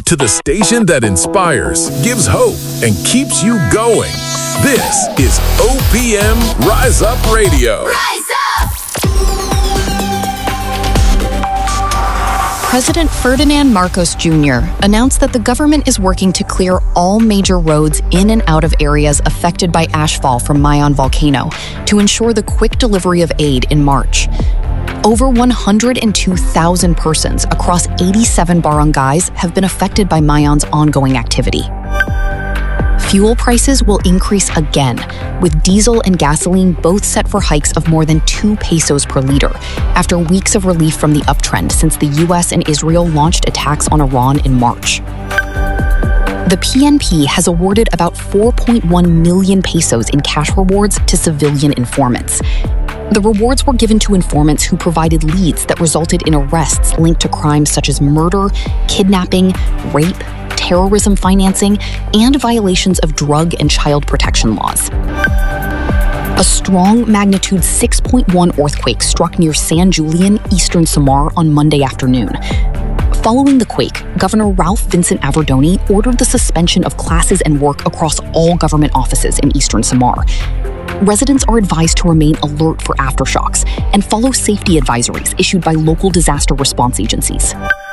to the station that inspires, gives hope, and keeps you going. This is OPM Rise Up Radio. Rise up! President Ferdinand Marcos Jr. announced that the government is working to clear all major roads in and out of areas affected by ashfall from Mayon volcano to ensure the quick delivery of aid in March. Over 102,000 persons across 87 barangays have been affected by Mayon's ongoing activity. Fuel prices will increase again, with diesel and gasoline both set for hikes of more than 2 pesos per liter, after weeks of relief from the uptrend since the US and Israel launched attacks on Iran in March. The PNP has awarded about 4.1 million pesos in cash rewards to civilian informants. The rewards were given to informants who provided leads that resulted in arrests linked to crimes such as murder, kidnapping, rape, terrorism financing, and violations of drug and child protection laws. A strong magnitude 6.1 earthquake struck near San Julian, eastern Samar on Monday afternoon. Following the quake, Governor Ralph Vincent Averdoni ordered the suspension of classes and work across all government offices in eastern Samar. Residents are advised to remain alert for aftershocks and follow safety advisories issued by local disaster response agencies.